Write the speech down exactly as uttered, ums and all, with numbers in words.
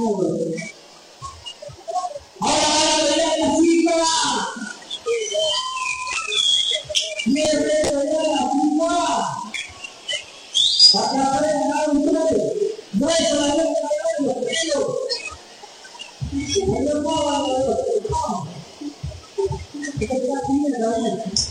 Ahora la chica. Quiere la chica. Acá de ganar un premio. No es la de ganar un premio. No es la de ganar un premio.